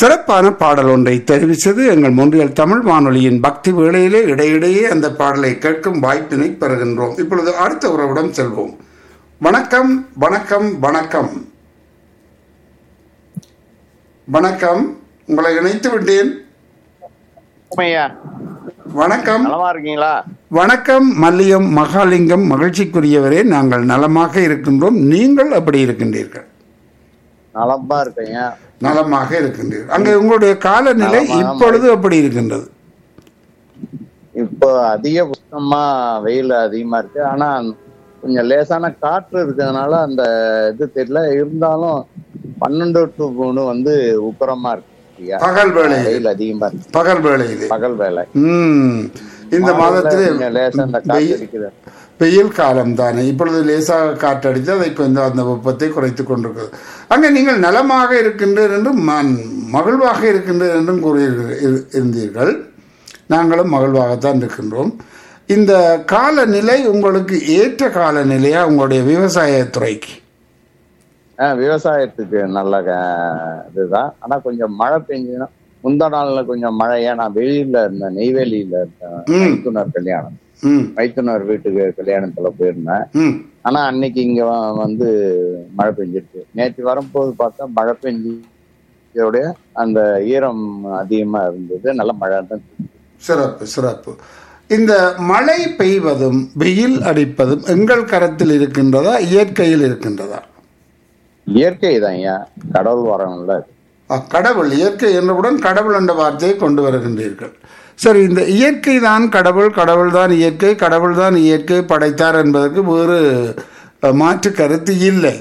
சிறப்பான பாடல் ஒன்றை தெரிவித்தது எங்கள் மொன்றியல் தமிழ் வானொலியின் பக்தி வேளையிலே இடையிடையே அந்த பாடலை கேட்கும் வாய்ப்பினை பெறுகின்றோம். இப்பொழுது அடுத்த உறவிடம் செல்வோம். வணக்கம் வணக்கம் வணக்கம் வணக்கம். உங்களை இணைத்து விட்டேன். வணக்கம். நலமா இருக்கீங்களா? வணக்கம் மல்லியம் மகாலிங்கம். மகிழ்ச்சிக்குரியவரே, நாங்கள் நலமாக இருக்கின்றோம். நீங்கள் எப்படி இருக்கின்றீர்கள்? நலமா இருக்கீங்க? நலமாக இருக்கின்றீர்கள். அங்கே உங்களுடைய காலநிலை இப்பொழுது எப்படி இருக்கின்றது? இப்போ அதிக உஷ்ணமா வெயில் அதிகமா இருக்கு. ஆனா கொஞ்சம் லேசான காற்று இருக்கிறதுனால அந்த இது தெரியல. இருந்தாலும் 12 to 3 வந்து உக்கரமா இருக்கு. பகல் வேளை வெயில் அதிகமா இருக்கு. பகல் வேளையிலே பகல் வேலை. இந்த மாதத்திலே லேசா அந்த காற்று இருக்குது. வெயில் காலம் தானே. இப்பொழுது லேசாக காற்றடித்து அதை கொஞ்சம் அந்த வெப்பத்தை குறைத்துக் கொண்டிருக்கிறது. அங்கே நீங்கள் நலமாக இருக்கின்றீர்கள் என்றும் மகிழ்வாக இருக்கின்றீர்கள் என்றும் இருந்தீர்கள். நாங்களும் மகிழ்வாகத்தான் இருக்கின்றோம். இந்த காலநிலை உங்களுக்கு ஏற்ற காலநிலையா உங்களுடைய விவசாயத்துறைக்கு? விவசாயத்துக்கு நல்ல இதுதான். ஆனா கொஞ்சம் மழை பெஞ்சுன்னா முந்தா நாள்ல கொஞ்சம் மழையா. நான் வெளியில இருந்தேன், நெய்வேலியில இருந்தேன். மைத்துனர் கல்யாணம், மைத்துனர் வீட்டுக்கு கல்யாணத்துல போயிருந்தேன். ஆனா அன்னைக்கு இங்க வந்து மழை பெஞ்சிருக்கு. நேற்று வரும்போது பார்த்தா மழை பெஞ்சோடைய அந்த ஈரம் அதிகமா இருந்தது. நல்ல மழை தான். சிறப்பு சிறப்பு. இந்த மழை பெய்வதும் வெயில் அடிப்பதும் எங்கள் கரத்தில் இருக்கின்றதா, இயற்கையில் இருக்கின்றதா? இயற்கை தான் ஐயா. கடவுள் வரணும்ல. கடவுள், இயற்கை என்றவுடன் கடவுள் என்ற வார்த்தையை கொண்டு வருகின்றீர்கள். சரி, இந்த இயற்கை தான் கடவுள், கடவுள் தான் இயற்கை, கடவுள் தான் இயற்கை படைத்தார் என்பதற்கு வேறு மாற்று கருத்து இல்லை.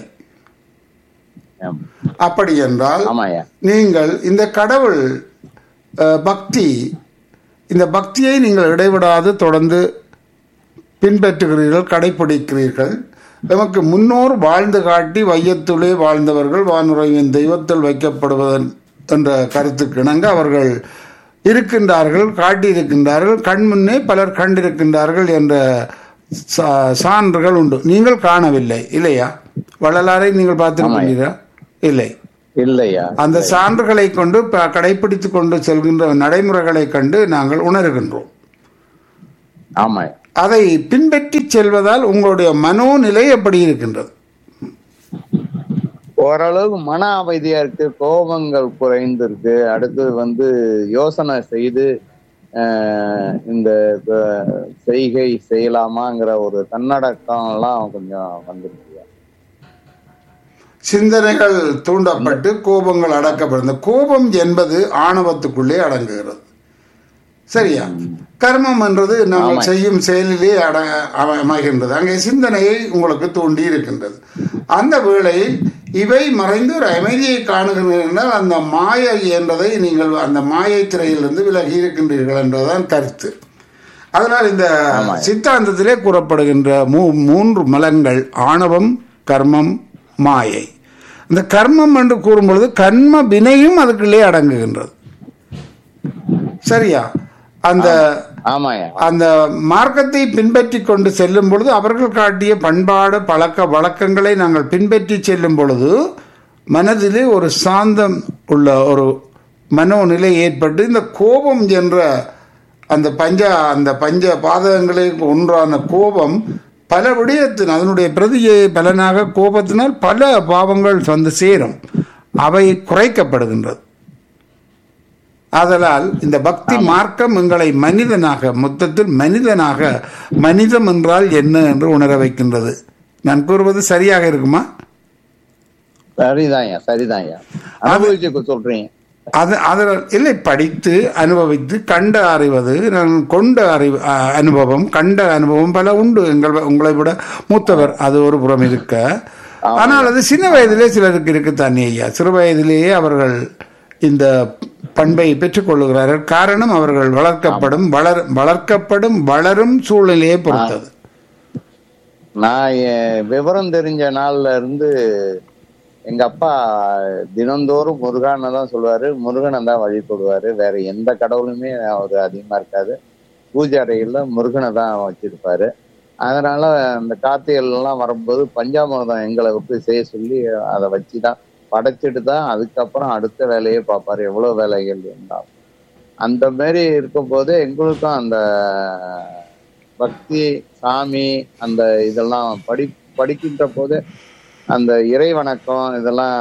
அப்படி என்றால் நீங்கள் இந்த கடவுள் பக்தி, இந்த பக்தியை நீங்கள் இடைவிடாது தொடர்ந்து பின்பற்றுகிறீர்கள், கடைபிடிக்கிறீர்கள். நமக்கு முன்னோர் வாழ்ந்து காட்டி வையத்துளே வாழ்ந்தவர்கள் வானுரையின் தெய்வத்தில் வைக்கப்படுவதன் என்ற கருத்துக்கு இணங்க அவர்கள் இருக்கின்றார்கள், காட்டியிருக்கின்றார்கள். கண் முன்னே பலர் கண்டிருக்கின்றார்கள் என்ற சான்றுகள் உண்டு. நீங்கள் காணவில்லை இல்லையா? வள்ளலாரை நீங்கள் பார்த்திருக்கிறீர்களா? இல்லை இல்லையா? அந்த சான்றுகளை கொண்டு கடைபிடித்துக் கொண்டு செல்கின்ற நடைமுறைகளை கண்டு நாங்கள் உணர்கின்றோம். ஆமா. அதை பின்பற்றி செல்வதால் உங்களுடைய மனோநிலை எப்படி இருக்கின்றது? ஓரளவுக்கு மன அமைதியா இருக்கு. கோபங்கள் குறைந்து இருக்கு. அடுத்து வந்து யோசனை செய்து இந்த செய்கை செய்யலாமாங்கிற ஒரு தன்னடக்கம் எல்லாம் கொஞ்சம் வந்துருக்கு. சிந்தனைகள் தூண்டப்பட்டு கோபங்கள் அடக்கப்படுது. கோபம் என்பது ஆணவத்துக்குள்ளே அடங்குகிறது. சரியா? கர்மம் என்றது நாங்கள் செய்யும் செயலிலே அமைகின்றது. அங்கே சிந்தனையை உங்களுக்கு தூண்டி இருக்கின்றது. அந்த வேளையில் இவை மறைந்து ஒரு அமைதியை காணுகிறீர்கள். அந்த மாயை என்பதை நீங்கள் அந்த மாயை திரையிலிருந்து விலகி இருக்கின்றீர்கள் என்றதான் கருத்து. அதனால் இந்த சித்தாந்தத்திலே கூறப்படுகின்ற 3 மலங்கள் ஆணவம், கர்மம், மாயை. இந்த கர்மம் என்று கூறும்பொழுது கர்ம வினையும் அதுக்குள்ளே அடங்குகின்றது. சரியா? அந்த மார்க்கத்தை பின்பற்றி கொண்டு செல்லும் பொழுது அவர்கள் காட்டிய பண்பாடு பழக்க வழக்கங்களை நாங்கள் பின்பற்றி செல்லும் பொழுது மனதிலே ஒரு சாந்தம் உள்ள ஒரு மனோநிலை ஏற்பட்டு இந்த கோபம் என்ற அந்த பஞ்ச பாதகங்களை ஒன்றான கோபம் பல விடயத்தின் அதனுடைய பிரதியை பலனாக கோபத்தினால் பல பாவங்கள் வந்து சேரும். அவை குறைக்கப்படுகின்றது. ஆதலால் இந்த பக்தி மார்க்கம் எங்களை மனிதனாக, மொத்தத்தில் மனிதனாக, மனிதம் என்றால் என்ன என்று உணர வைக்கின்றது. நான் கூறுவது சரியாக இருக்குமா? சரிதான் சொல்றீங்க. அதனால் இல்லை, படித்து அனுபவித்து கண்டு அறிவது, நான் கொண்ட அனுபவம், கண்ட அனுபவம் பல உண்டு. உங்களை விட மூத்தவர் அது ஒரு புறம் இருக்க. ஆனால் அது சின்ன வயதிலே சிலருக்கு இருக்குத்தானே ஐயா. சிறு வயதிலேயே அவர்கள் இந்த பண்பை பெற்றுக் கொள்ளுகிறார்கள். காரணம் அவர்கள் வளர்க்கப்படும் வளரும் சூழ்நிலையை பொறுத்தது. நான் விவரம் தெரிஞ்ச நாள்ல இருந்து எங்க அப்பா தினந்தோறும் முருகனை தான் சொல்லுவாரு, முருகனை தான் வழிபடுவாரு. வேற எந்த கடவுளுமே அவரு அதிகமா இருக்காது. பூஜை அறைகள்ல முருகனை தான் வச்சிருப்பாரு. அதனால அந்த கார்த்திகைகள் எல்லாம் வரும்போது பஞ்சாமிர்தம் எங்களை விட்டு செய்ய சொல்லி அதை வச்சுதான் படைச்சிட்டு தான் அதுக்கப்புறம் அடுத்த வேலையை பார்ப்பாரு, எவ்வளவு வேலைகள் இருந்தாலும். அந்த மாதிரி இருக்கும்போது எங்களுக்கும் அந்த பக்தி, சாமி, அந்த இதெல்லாம் படிக்கின்ற போது அந்த இறை வணக்கம் இதெல்லாம்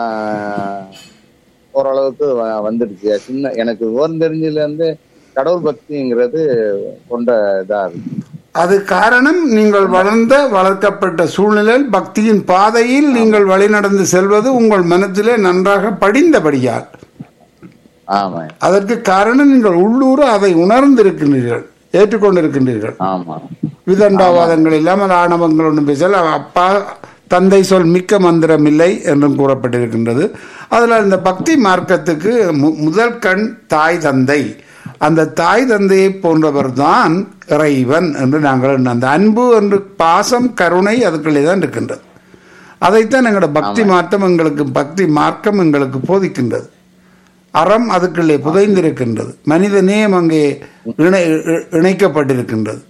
ஓரளவுக்கு வந்துடுச்சு. சின்ன எனக்கு விவரம் தெரிஞ்சதுல இருந்து கடவுள் பக்திங்கிறது கொண்ட இதா இருக்கு. அது காரணம் நீங்கள் வளர்க்கப்பட்ட சூழ்நிலையில் பக்தியின் பாதையில் நீங்கள் வழிநடந்து செல்வது உங்கள் மனத்திலே நன்றாக படிந்தபடியால். ஆமா, அதற்கு காரணம் நீங்கள் உள்ளூர அதை உணர்ந்திருக்கின்றீர்கள், ஏற்றுக்கொண்டிருக்கின்றீர்கள். ஆமா, விதண்டாவாதங்கள் இல்லாமல் ஆணவங்கள் ஒன்றும் பேசல. அப்பா தந்தை சொல் மிக்க மந்திரம் இல்லை என்றும் கூறப்பட்டிருக்கின்றது. அதில் இந்த பக்தி மார்க்கத்துக்கு முதல் கண் தாய் தந்தை. அந்த தாய் தந்தையை போன்றவர் தான் இறைவன் என்று நாங்கள் அந்த அன்பு என்று பாசம் கருணை அதுக்குள்ளே தான் இருக்கின்றது. அதைத்தான் எங்களோட பக்தி மார்க்கம் எங்களுக்கு போதிக்கின்றது. அறம் அதுக்குள்ளே புதைந்திருக்கின்றது. மனித நேயம் அங்கே இணைக்கப்பட்டிருக்கின்றது.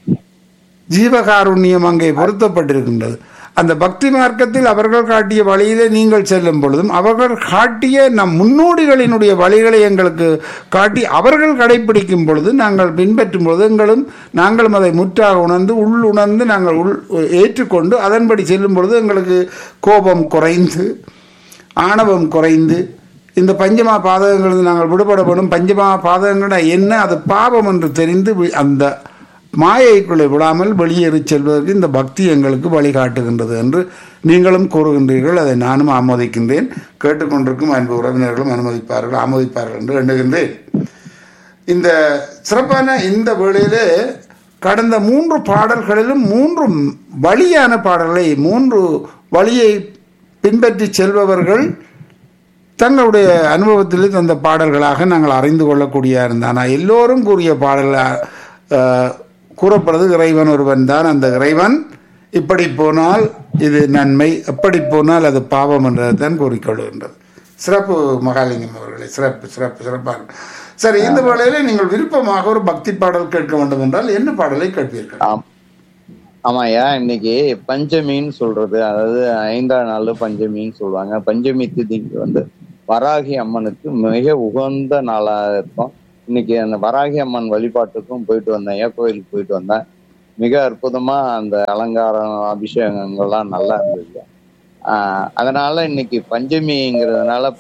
ஜீவகாருண்யம் அங்கே பொருத்தப்பட்டிருக்கின்றது. அந்த பக்தி மார்க்கத்தில் அவர்கள் காட்டிய வழியிலே நீங்கள் செல்லும் பொழுதும் அவர்கள் காட்டிய நம் முன்னோடிகளினுடைய வழிகளை எங்களுக்கு காட்டி அவர்கள் கடைபிடிக்கும் பொழுது நாங்கள் பின்பற்றும் பொழுது நாங்களும் அதை முற்றாக உணர்ந்து நாங்கள் ஏற்றுக்கொண்டு அதன்படி செல்லும் பொழுது எங்களுக்கு கோபம் குறைந்து, ஆணவம் குறைந்து, இந்த பஞ்சமா பாதகங்கள் நாங்கள் விடுபட வேண்டும். பஞ்சமா பாதகங்கள் என்ன, அது பாவம் என்று தெரிந்து அந்த மாயைக்குள்ளே விடாமல் வெளியேறி செல்வதற்கு இந்த பக்தி எங்களுக்கு வழிகாட்டுகின்றது என்று நீங்களும் கூறுகின்றீர்கள். அதை நானும் ஆமோதிக்கின்றேன். கேட்டுக்கொண்டிருக்கும் அன்பு உறவினர்களும் ஆமோதிப்பார்கள் என்று எண்ணுகின்றேன். இந்த சிறப்பான இந்த வேளையிலே கடந்த 3 பாடல்களிலும் 3 வழியான பாடல்களை 3 வழியை பின்பற்றி செல்பவர்கள் தங்களுடைய அனுபவத்திலே தந்த பாடல்களாக நாங்கள் அறிந்து கொள்ளக்கூடிய இருந்தால், ஆனால் எல்லோரும் கூறிய பாடல்கள் கூறப்படுறது இறைவன் ஒருவன் தான். அந்த இறைவன் இப்படி போனால் இது நன்மை, எப்படி போனால் அது பாவம் என்றதான் கூறிக்கொள்கின்றது. சிறப்பு மகாலிங்கம் அவர்களே, சிறப்பாக. சரி, இந்த வேளையில நீங்கள் விருப்பமாக ஒரு பக்தி பாடல் கேட்க வேண்டும் என்றால் என்ன பாடலை கேட்பீர்கள்? ஆமாயா, இன்னைக்கு பஞ்சமின்னு சொல்றது, அதாவது 5ஆம் நாள் பஞ்சமின்னு சொல்லுவாங்க. பஞ்சமி திதிக்கு வராகி அம்மனுக்கு மிக உகந்த நாளா இருக்கும். இன்னைக்கு அந்த வராகி அம்மன் வழிபாட்டுக்கும் போயிட்டு வந்தேன், கோயிலுக்கு போயிட்டு வந்தேன். மிக அற்புதமா அந்த அலங்காரம், அபிஷேகங்கள்லாம் நல்லா இருந்தது. அதனால இன்னைக்கு பஞ்சமிங்கிறதுனால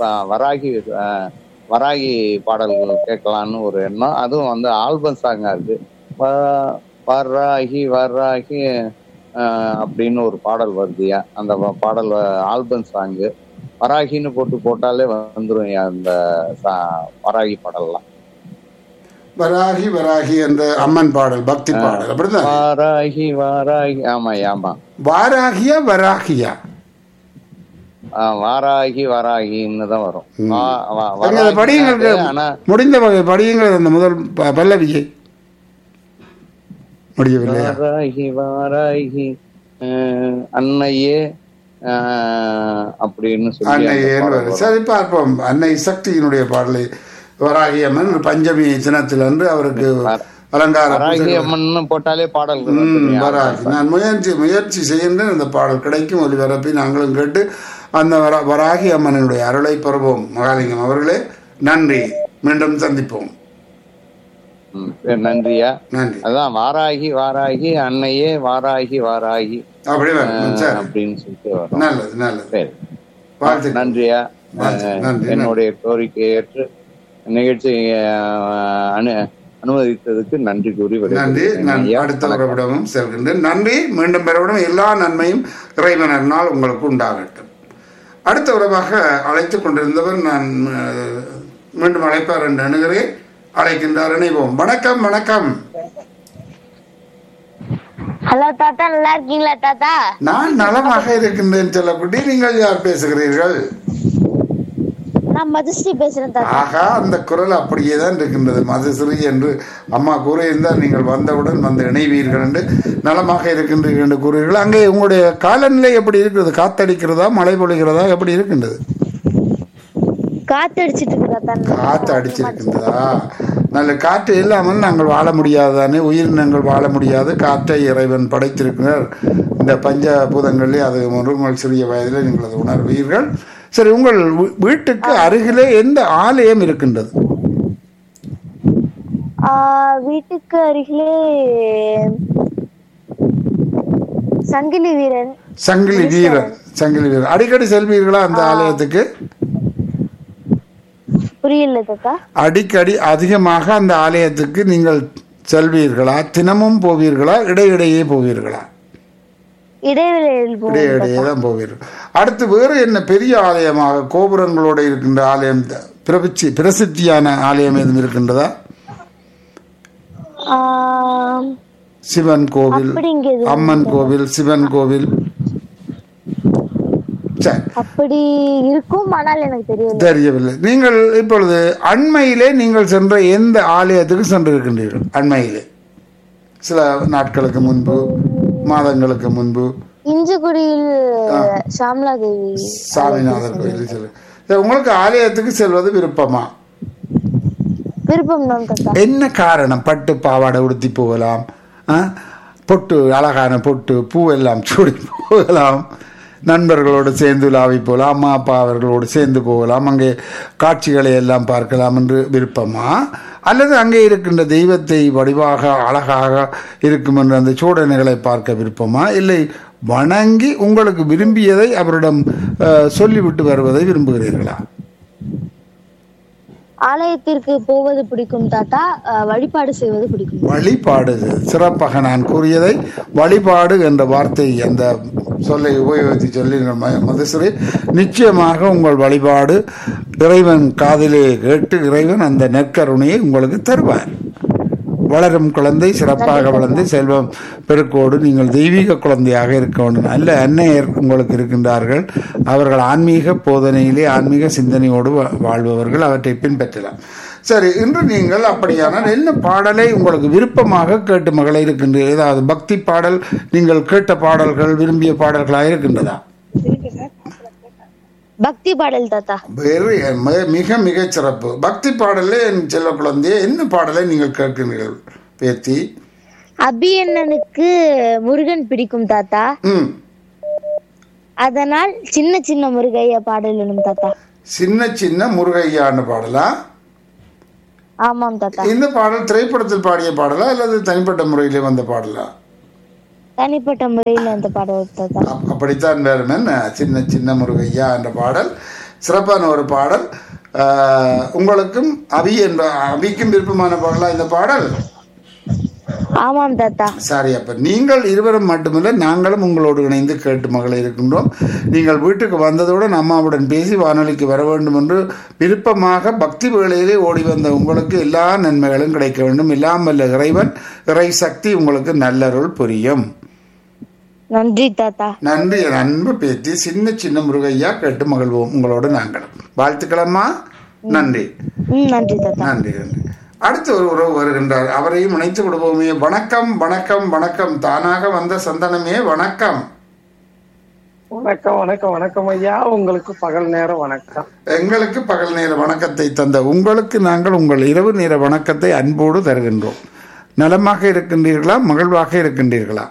வராகி பாடல்கள் கேட்கலான்னு ஒரு எண்ணம். அதுவும் ஆல்பம் சாங்கா இருக்கு. வராகி வராகி அப்படின்னு ஒரு பாடல் வருதுயா. அந்த பாடல் ஆல்பம் சாங்கு வராகின்னு போட்டாலே வந்துடும் அந்த வராகி பாடல்லாம். வராகி வராகி என்ற அம்மன் பாடல், பக்தி பாடல், அப்படிதான். வாராகி வாராகி, ஆமா. வாராகியா வராகியா? வாராகி வராகின்னு தான் வரும். முடிந்த வகை படியுங்கள். அந்த முதல் பல்லவியை முடியவில்லை. வாராகி வாராகி அன்னையே அப்படின்னு சொல்லி சரி, பார்ப்போம். அன்னை சக்தியினுடைய பாடலை வராகி அம்மன் பஞ்சமி தினத்திலிருந்து அவருக்கு அலங்காரம் போட்டாலே பாடல் வராகி. நான் முயற்சி செய்கின்றேன். அந்த பாடல் கிடைக்கும் ஒலிபரப்பி நாங்களும் கேட்டு அந்த வராகி அம்மனுடைய அருளை பெறுவோம். மகாலிங்கம் அவர்களே, நன்றி. மீண்டும் சந்திப்போம். நன்றியா. நன்றி. அதான் வாராகி வாராகி அன்னையே வாராகி வாராகி அப்படின்னு சொல்லிட்டு நல்லது. நன்றியா. என்னுடைய கோரிக்கையை ஏற்று நிகழ்ச்சி அனுமதித்ததுக்கு நன்றி கூறி நன்றி. அடுத்த உறவிடமும் செல்கின்றேன். நன்றி. மீண்டும் பெறவிடம் எல்லா நன்மையும் இறைவனால் உங்களுக்கு உண்டாகட்டும். அடுத்த உறவாக அழைத்துக் கொண்டிருந்தவர் நான் மீண்டும் அழைப்பார் என்று எண்ணுகிறேன். அழைக்கின்றார், இணைவோம். வணக்கம். ஹலோ தாத்தா, நல்லா இருக்கீங்களா தாத்தா? நான் நலமாக இருக்கின்றேன் செல்லக்குட்டி. நீங்கள் யார் பேசுகிறீர்கள்? நான் மதுஸ்ரீ பேசுறேன் தாத்தா. ஆகா, அந்த குரல் அப்படியே தான் இருக்கின்றது. மதுஸ்ரீ என்று அம்மா கூறியிருந்தால் நீங்கள் வந்தவுடன் இணைவீர்கள் என்று. நலமாக இருக்கின்றீர்கள் என்று கூறுவீர்கள். அங்கே உங்களுடைய காலநிலை எப்படி இருக்கிறது? காத்தடிக்கிறதா, மழை பொழிகிறதா, எப்படி இருக்கின்றது? காத்து அடிச்சிருக்கின்றதா? நல்ல காற்று இல்லாமல் நாங்கள் வாழ முடியாதுதானே, உயிரினங்கள் வாழ முடியாது. காற்றை இறைவன் படைத்திருக்கிறார். இந்த பஞ்சபூதங்களிலே அது உங்கள் சிறிய வயதில் நீங்கள் அதை உணர்வீர்கள். சரி, உங்கள் வீட்டுக்கு அருகிலே எந்த ஆலயம் இருக்கின்றது? வீட்டுக்கு அருகிலே சங்கிலி வீரன். சங்கிலி வீரன். சங்கிலி வீரன் அடிக்கடி செல்வீர்களா அந்த ஆலயத்துக்கு? புரியல தாத்தா. அடிக்கடி அதிகமாக அந்த ஆலயத்துக்கு நீங்கள் செல்வீர்களா? தினமும் போவீர்களா? இடையிடையே போவீர்களா? இடையிடையே தான் போவீர்கள். அடுத்து வேறு என்ன பெரிய ஆலயமாக கோபுரங்களோடு இருக்கின்ற ஆலயம், பிரசித்தியான ஆலயம் எதுவும் இருக்கின்றதா? சிவன் கோவில், அம்மன் கோவில், சிவன் கோவில் அப்படி இருக்கும், ஆனால் எனக்கு தெரியவில்லை. நீங்கள் இப்பொழுது அண்மையிலே நீங்கள் சென்ற எந்த ஆலயத்துக்கு சென்றிருக்கின்றீர்கள்? அண்மையிலே சில நாட்களுக்கு முன்பு, மாதங்களுக்கு முன்பு. இஞ்சிக்குடியில் சாமலா தேவி சாமிநாதர் கோயில் செல்ல. உங்களுக்கு ஆலயத்துக்கு செல்வது விருப்பமா? விருப்பம் தான். என்ன காரணம்? பட்டு பாவாடை உடுத்தி போகலாம், பொட்டு, அழகான பொட்டு, பூ எல்லாம் சூடி போகலாம், நண்பர்களோடு சேர்ந்து உலாவி போகலாம், அம்மா அப்பா அவர்களோடு சேர்ந்து போகலாம், அங்கே காட்சிகளை எல்லாம் பார்க்கலாம் என்று விருப்பமா? அல்லது அங்கே இருக்கின்ற தெய்வத்தை வடிவாக அழகாக இருக்கும் என்று அந்த சோடனைகளை பார்க்க விருப்பமா? இல்லை வணங்கி உங்களுக்கு விரும்பியதை அவரிடம் சொல்லிவிட்டு வருவதை விரும்புகிறீர்களா? ஆலயத்திற்கு போவது பிடிக்கும் தாத்தா, வழிபாடு செய்வது பிடிக்கும். வழிபாடு சிறப்பாக நான் கூறியதை வழிபாடு என்ற வார்த்தை அந்த சொல்லை உபயோகித்து சொல்லி மதுஸ்ரீ, நிச்சயமாக உங்கள் வழிபாடு இறைவன் காதிலே கேட்டு இறைவன் அந்த நற்கருணையை உங்களுக்கு தருவார். வளரும் குழந்தை சிறப்பாக வளர்ந்து செல்வம் பெருக்கோடு நீங்கள் தெய்வீக குழந்தையாக இருக்க வேண்டும். நல்ல அன்னையர் உங்களுக்கு இருக்கின்றார்கள். அவர்கள் ஆன்மீக போதனையிலே ஆன்மீக சிந்தனையோடு வாழ்பவர்கள், அவற்றை பின்பற்றலாம். சரி, இன்று நீங்கள் அப்படியானால் என்ன பாடலை உங்களுக்கு விருப்பமாக கேட்டு மகளை இருக்கின்ற ஏதாவது பக்தி பாடல் நீங்கள் கேட்ட பாடல்கள் விரும்பிய பாடல்களாக இருக்கின்றதா? பக்தி பாடல் தாத்தா. மிக மிக சிறப்பு. பக்தி பாடலே என் செல்ல குழந்தைய என்ன பாடலை நீங்கள் கேட்கிறீர்கள் பேத்தி? அபியண்ணனுக்கு முருகன் பிடிக்கும் தாத்தா, அதனால் சின்ன சின்ன முருகையா பாடல் வேணும் தாத்தா. சின்ன சின்ன முருகையான்னு பாடலா? ஆமாம் தாத்தா. இந்த பாடல் திரைப்படத்தில் பாடிய பாடலா அல்லது தனிப்பட்ட முறையிலே வந்த பாடலா? தனிப்பட்ட முறையில் அந்த பாடல் தாத்தா. அப்படித்தான் வேறுமே. சின்ன சின்ன முருகையா என்ற பாடல் சிறப்பான ஒரு பாடல். உங்களுக்கும் அபிக்கும் விருப்பமான பாடலா இந்த பாடல்? ஆமாம் தாத்தா. சரி, அப்ப நீங்கள் இருவரும் மட்டுமில்லை, நாங்களும் உங்களோடு இணைந்து கேட்டு மகளை இருக்கின்றோம். நீங்கள் வீட்டுக்கு வந்ததுடன் அம்மாவுடன் பேசி வானொலிக்கு வர வேண்டும் என்று விருப்பமாக பக்தி வேளையிலே ஓடி வந்த உங்களுக்கு எல்லா நன்மைகளும் கிடைக்க வேண்டும். எல்லாம் வல்ல இறைவன் இறை சக்தி உங்களுக்கு நல்லருள் புரியும். நன்றி தாத்தா. நன்றி அன்பு பேத்தி. சின்ன சின்ன முருகையா கேட்டு மகிழ்வோம் உங்களோடு நாங்களும். வாழ்த்துக்களம்மா. நன்றி. நன்றி தாத்தா. நன்றி நன்றி. அடுத்து ஒரு உறவு வருகின்றார், அவரையும் இணைத்து விடுவோமே. வணக்கம் வணக்கம் வணக்கம். தானாக வந்த சந்தனமே வணக்கம். வணக்கம் வணக்கம் வணக்கம் ஐயா. உங்களுக்கு பகல் நேர வணக்கம். எங்களுக்கு பகல் நேர வணக்கத்தை தந்த உங்களுக்கு நாங்கள் உங்கள் இரவு நேர வணக்கத்தை அன்போடு தருகின்றோம். நலமாக இருக்கின்றீர்களா? மகிழ்வாக இருக்கின்றீர்களா?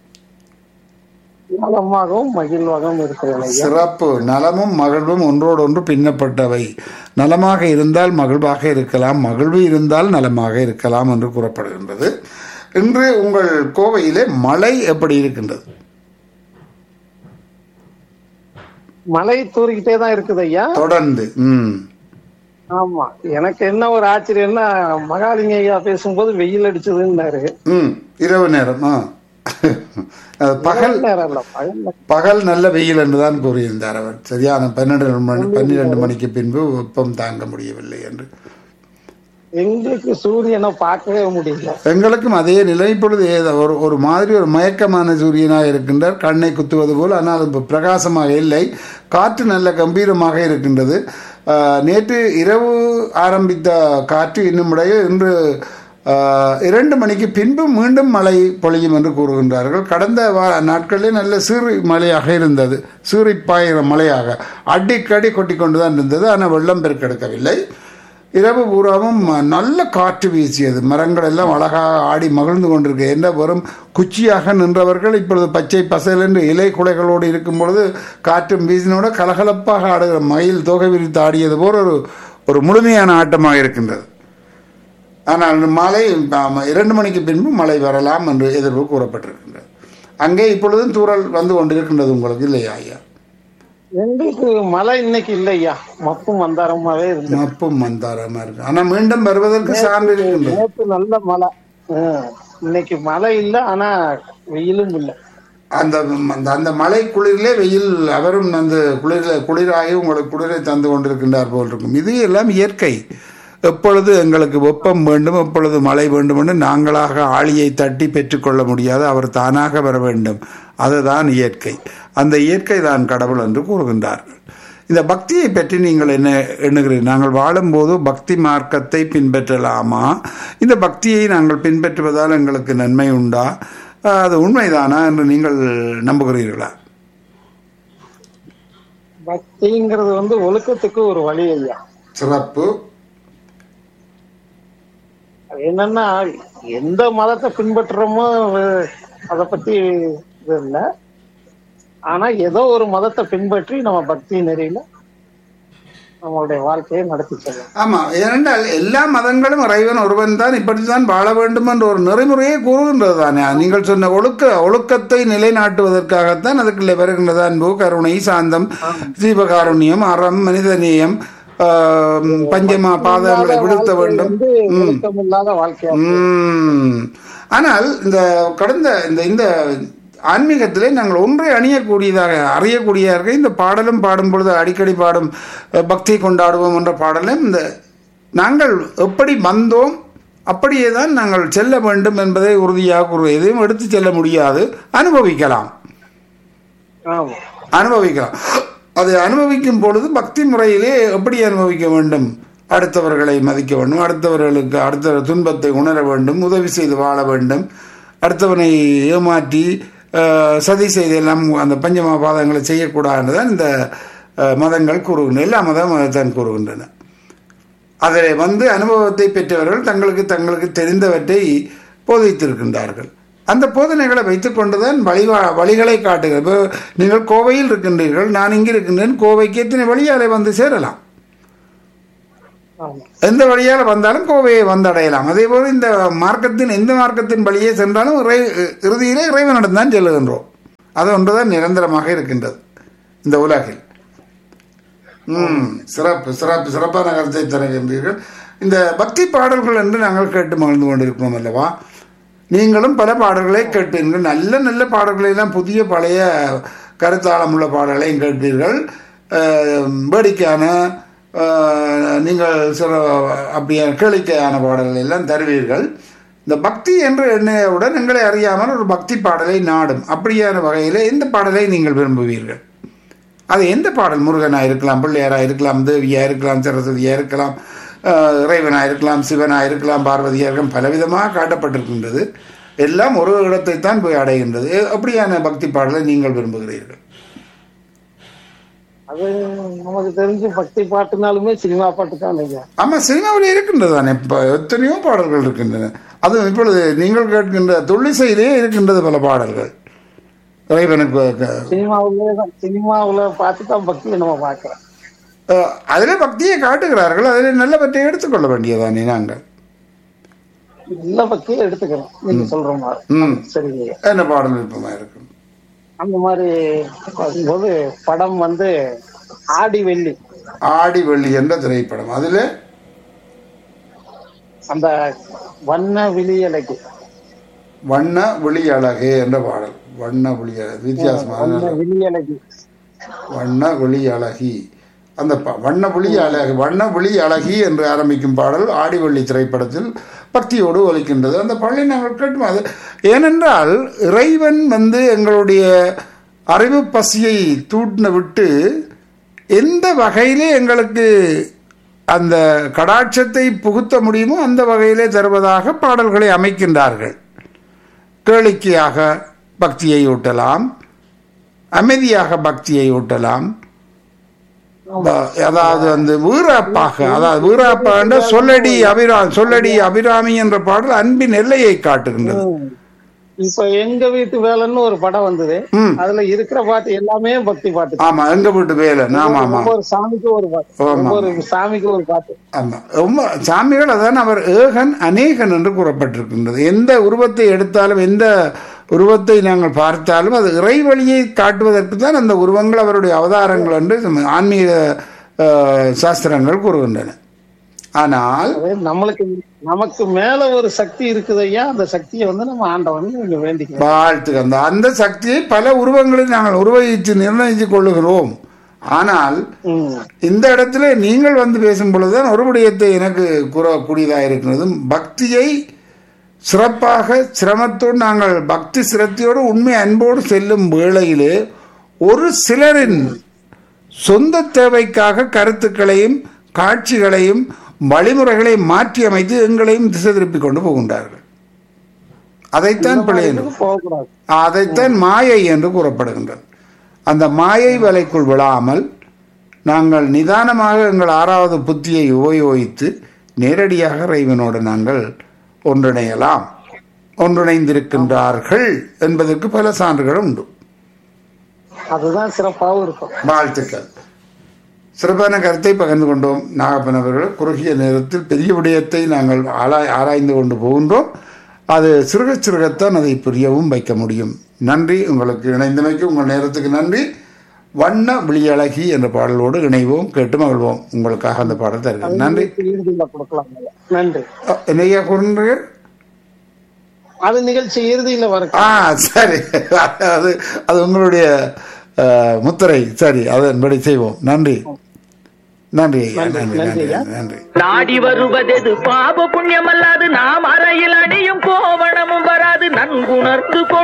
நலமாகவும் மகிழ்வாகவும் இருக்கிறேன். சிறப்பு. நலமும் மகிழ்வும் ஒன்றோடு ஒன்று பின்னப்பட்டவை. நலமாக இருந்தால் மகிழ்வாக இருக்கலாம், மகிழ்வு இருந்தால் நலமாக இருக்கலாம் என்று கூறப்படுகின்றது. இன்று உங்கள் கோவையிலே மழை எப்படி இருக்கின்றது? மழை தூரிக்கிட்டே தான் இருக்குது ஐயா, தொடர்ந்து. ஆமா, எனக்கு என்ன ஒரு ஆச்சரியம்னா மகாலிங்க ஐயா பேசும்போது வெயில் அடிச்சதுன்னாரு. இரவு நேரம் பகல் நல்ல வெயில் என்றுதான் கூறியிருந்தார் அவர். சரியான 12 மணிக்கு பின்பு வெப்பம் தாங்க முடியவில்லை என்று. எங்களுக்கு சூரியனை பார்க்கவே முடியல. எங்களுக்கும் அதே நிலை. இப்பொழுது ஒரு மாதிரி ஒரு மயக்கமான சூரியனாக இருக்கின்றார், கண்ணை குத்துவது போல். ஆனால் இப்போ பிரகாசமாக இல்லை. காற்று நல்ல கம்பீரமாக இருக்கின்றது. நேற்று இரவு ஆரம்பித்த காற்று இன்னும் இன்று 2 மணிக்கு பின்பு மீண்டும் மழை பொழியும் என்று கூறுகின்றார்கள். கடந்த நாட்களில் நல்ல சீறி மழையாக இருந்தது, சீறிப்பாயிர மழையாக அடிக்கடி கொட்டி கொண்டு தான் இருந்தது. ஆனால் வெள்ளம் பெருக்கெடுக்கவில்லை. இரவு பூராவும் நல்ல காற்று வீசியது. மரங்கள் எல்லாம் அழகாக ஆடி மகிழ்ந்து கொண்டிருக்கு. என்ன வெறும் குச்சியாக நின்றவர்கள் இப்பொழுது பச்சை பசல் என்று இலை குலைகளோடு இருக்கும் பொழுது காற்றும் வீசினோட கலகலப்பாக ஆடுகிற மயில் தொகை விரித்து ஆடியது போல் ஒரு முழுமையான ஆட்டமாக இருக்கின்றது. ஆனால் மாலை 2 மணிக்கு பின்பு மழை வரலாம் என்று எதிர்ப்பு கூறப்பட்டிருக்கின்றது. அங்கே இப்பொழுதும் தூறல் வந்து கொண்டிருக்கின்றது. உங்களுக்கு இல்லையா ஐயா? எங்களுக்கு மழை இன்னைக்கு இல்லையா, மப்பும் மந்தாரமாவே இருக்கு. மப்பும் மந்தாரமா இருக்கு. ஆனா மீண்டும் வருவதற்கு சான்று இருக்கின்றது. நேற்று நல்ல மழை, இன்னைக்கு மழை இல்ல, ஆனா வெயிலும் இல்லை. அந்த அந்த மழை குளிரிலே வெயில் அவரும் அந்த குளிராகி உங்களுக்கு குளிரை தந்து கொண்டிருக்கின்றார் போல் இருக்கும். இது எல்லாம் இயற்கை. எப்பொழுது எங்களுக்கு வெப்பம் வேண்டும், எப்பொழுது மழை வேண்டும் என்று நாங்களாக ஆளியை தட்டி பெற்றுக்கொள்ள முடியாது. அவர் தானாக வர வேண்டும். அதுதான் இயற்கை. அந்த இயற்கை தான் கடவுள் என்று கூறுகின்றார்கள். இந்த பக்தியை பற்றி நீங்கள் என்ன எண்ணுகிறீர்கள்? நாங்கள் வாழும்போது பக்தி மார்க்கத்தை பின்பற்றலாமா? இந்த பக்தியை நாங்கள் பின்பற்றுவதால் எங்களுக்கு நன்மை உண்டா? அது உண்மைதானா என்று நீங்கள் நம்புகிறீர்களா? பக்திங்கிறது ஒழுக்கத்துக்கு ஒரு வழி ஐயா. சிறப்பு. என்னன்னா, எந்த மதத்தை பின்பற்றுறோமோ அதை பத்தி இது இல்லை. ஆனா ஏதோ ஒரு மதத்தை பின்பற்றி நம்ம பக்தி நெறியில நம்மளுடைய வாழ்க்கையை நடத்தி செல்லும். ஆமா, ஏனென்றால் எல்லா மதங்களும் இறைவன் ஒருவன் தான், இப்படித்தான் வாழ வேண்டும் என்ற ஒரு நெறிமுறையை கூறுகின்றது தானே. நீங்கள் சொன்ன ஒழுக்கத்தை நிலைநாட்டுவதற்காகத்தான் அதுக்குள்ளே வருகின்றது அன்பு, கருணை, சாந்தம், ஜீவகாருண்யம், அறம், மனிதநேயம், பஞ்சமா பாதங்களை விடுத்த வேண்டும். ஆனால் இந்த கடந்த இந்த ஆன்மீகத்திலே நாங்கள் ஒன்றை அறியக்கூடியதாக இந்த பாடலும் பாடும் பொழுது அடிக்கடி பாடும் பக்தி கொண்டாடுவோம் என்ற பாடலும் இந்த நாங்கள் எப்படி வந்தோம் அப்படியே தான் நாங்கள் செல்ல வேண்டும் என்பதை உறுதியாக கூறுவது. எதையும் எடுத்து செல்ல முடியாது, அனுபவிக்கலாம். அதை அனுபவிக்கும் பொழுது பக்தி முறையிலே எப்படி அனுபவிக்க வேண்டும்? அடுத்தவர்களை மதிக்க வேண்டும், அடுத்தவர்களுக்கு அடுத்த துன்பத்தை உணர வேண்டும், உதவி செய்து வாழ வேண்டும், அடுத்தவனை ஏமாற்றி சதி செய்து எல்லாம் அந்த பஞ்சமா பாதங்களை செய்யக்கூடாதுதான் இந்த மதங்கள் கூறுகின்றன. எல்லா மதம் அதைத்தான் கூறுகின்றன. அதில் அனுபவத்தை பெற்றவர்கள் தங்களுக்கு தெரிந்தவற்றை போதித்திருக்கின்றார்கள். அந்த போதனைகளை வைத்துக் கொண்டுதான் வழிகளை காட்டுகிறது. நீங்கள் கோவையில் இருக்கின்றீர்கள், நான் இங்கே இருக்கின்றேன். கோவைக்கு எத்தனை வழியாலே சேரலாம். எந்த வழியால் வந்தாலும் கோவையை வந்தடையலாம். அதே போல இந்த எந்த மார்க்கத்தின் வழியே சென்றாலும் இறுதியிலே இறைவனிடம் தான் செல்லுகின்றோம். அது ஒன்றுதான் நிரந்தரமாக இருக்கின்றது இந்த உலகில். சிறப்பான கருத்தை தருகின்றீர்கள். இந்த பக்தி பாடல்கள் என்று நாங்கள் கேட்டு மகிழ்ந்து கொண்டிருக்கிறோம் அல்லவா? நீங்களும் பல பாடல்களை கேட்பீர்கள். நல்ல நல்ல பாடல்களை எல்லாம், புதிய பழைய கருத்தாளமுள்ள பாடல்களையும் கேட்பீர்கள். வேடிக்கையான நீங்கள் சில அப்படியான கேளிக்கையான பாடல்கள் எல்லாம் தருவீர்கள். இந்த பக்தி என்று எண்ணையவுடன் எங்களை அறியாமல் ஒரு பக்தி பாடலை நாடும். அப்படியான வகையில் எந்த பாடலை நீங்கள் விரும்புவீர்கள்? அது எந்த பாடல்? முருகனாக இருக்கலாம், பிள்ளையாராக இருக்கலாம், தேவியாக இருக்கலாம், சரஸ்வதியாக இருக்கலாம், இறைவனாக இருக்கலாம், சிவனாக இருக்கலாம், பார்வதியாக இருக்கலாம், பலவிதமாக காட்டப்பட்டிருக்கின்றது. எல்லாம் ஒரு இடத்தை தான் போய் அடைகின்றது. அப்படியான பக்தி பாடலை நீங்கள் விரும்புகிறீர்கள்? அது நமக்கு தெரிஞ்சு பக்தி பாட்டுனாலுமே சினிமா பாட்டு தான். ஆமா, சினிமாவில் இருக்கின்றது தானே. இப்போ எத்தனையோ பாடல்கள் இருக்கின்றன. அது இப்பொழுது நீங்கள் கேட்கின்ற தொல்லிசையிலேயே இருக்கின்றது பல பாடல்கள். இறைவனுக்கு சினிமாவுல பார்த்து தான் பக்தியை நம்ம பார்க்கிறோம். அதிலே பக்தியை காட்டுகிறார்கள். அதிலே நல்ல பக்தியை எடுத்துக்கொள்ள வேண்டியதானே நாங்கள். நல்ல பக்தியை எடுத்துக்கிறோம். நீங்க சொல்ற மாதிரி சரி. என்ன பாடல் விருப்பமா இருக்கும்? அந்த மாதிரி பார்க்கும்போது படம் ஆடி வெள்ளி என்ற திரைப்படம். அதுல அந்த வண்ண விழி அழகு என்ற பாடல். வண்ண விழி அழகு வித்தியாசமான வண்ண விழி அழகி. அந்த வண்ண விழி அழகி என்று ஆரம்பிக்கும் பாடல் ஆடிவள்ளி திரைப்படத்தில் பக்தியோடு ஒலிக்கின்றது. அந்த பாடலை நாங்கள் கேட்டும். அது ஏனென்றால் இறைவன் எங்களுடைய அறிவு பசியை தூட்டின விட்டு எந்த வகையிலே எங்களுக்கு அந்த கடாட்சத்தை புகுத்த முடியுமோ அந்த வகையிலே தருவதாக பாடல்களை அமைக்கின்றார்கள். கேளிக்கையாக பக்தியை ஊட்டலாம், அமைதியாக பக்தியை ஊட்டலாம், அதாவது அந்த வீராப்பாக, அதாவது வீராப்பாண்ட சொல்லடி அபிராமி என்ற பாடல் அன்பின் எல்லையை காட்டுகின்றது. இப்ப எங்க வீட்டு வேலைன்னு ஒரு படம் வந்தது, அதுல இருக்கிற பாட்டு எல்லாமே பக்தி பாட்டு. ஆமா, எங்க வீட்டு வேலை. ஒவ்வொரு சாமிக்கு ஒரு பாட்டு, ஒவ்வொரு சாமிக்கு ஒரு பாட்டு. ஆமா, ரொம்ப சாமிகள் அதான் அவர் ஏகன் அநேகன் என்று கூறப்பட்டிருக்கின்றது. எந்த உருவத்தை எடுத்தாலும், எந்த உருவத்தை நாங்கள் பார்த்தாலும் அது இறைவழியை காட்டுவதற்கு தான் அந்த உருவங்கள் அவருடைய அவதாரங்கள் என்று ஆன்மீக சாஸ்திரங்கள் கூறுகின்றன. ஆனால் நமக்கு மேல ஒரு சக்தி இருக்குது ஐயா, அந்த சக்தியை நம்ம ஆண்டவன் வேண்டிக்கிறோம், வாழ்த்துக்க. அந்த சக்தியை பல உருவங்களில் நாங்கள் உருவகித்து நிர்ணயித்து கொள்ளுகிறோம். ஆனால் இந்த இடத்துல நீங்கள் வந்து பேசும் பொழுதுதான் ஒரு விடயத்தை எனக்கு கூறக்கூடியதாக இருக்கிறது. பக்தியை சிறப்பாக சிரமத்தோடு நாங்கள் பக்தி சிரத்தையோடு உண்மை அன்போடு செல்லும் வேளையிலே ஒரு சிலரின் சொந்த தேவைக்காக கருத்துக்களையும் காட்சிகளையும் வழிமுறைகளை மாற்றி அமைத்து எங்களையும் திசை திருப்பிக் கொண்டு போகின்றார்கள். அதைத்தான் பிழை என்று, அதைத்தான் மாயை என்று கூறப்படுகின்றது. அந்த மாயை வலைக்குள் விழாமல் நாங்கள் நிதானமாக எங்கள் 6வது புத்தியை உபயோகித்து நேரடியாக இறைவனோடு நாங்கள் ஒன்றிணையலாம். ஒன்றிணைந்திருக்கின்றார்கள் என்பதற்கு பல சான்றுகள் உண்டு. அதுதான் சிறப்பாகவும் இருக்கும். வாழ்த்துக்கள். சிறப்பான கருத்தை பகிர்ந்து கொண்டோம் நாகப்பன் அவர்கள். குறுகிய நேரத்தில் பெரிய விடயத்தை நாங்கள் ஆராய்ந்து கொண்டு போகின்றோம். அது சிறுக சிறுகத்தான் அதை புரியவும் வைக்க முடியும். நன்றி, உங்களுக்கு இணைந்தமைக்கு உங்கள் நேரத்துக்கு நன்றி. வண்ண விழியழகி என்ற பாடலோடு இணைவோம், கேட்டு மகிழ்வோம். உங்களுக்காக அந்த பாடல் தருகிறேன். நன்றி. நன்றி. என்னையா கூறுகிறீர்கள்? அது நிகழ்ச்சி இறுதியில் வர. சரி, அது உங்களுடைய முத்திரை. சரி, அதன்படி செய்வோம். நன்றி. நன்றி ஐயா, நன்றி நன்றி நன்றி. நாடி வருவதெது பாப புண்ணியம் அல்லாது, நாம் அறையில் அணியும் கோவணமும் வராது, நன்குணர்ந்து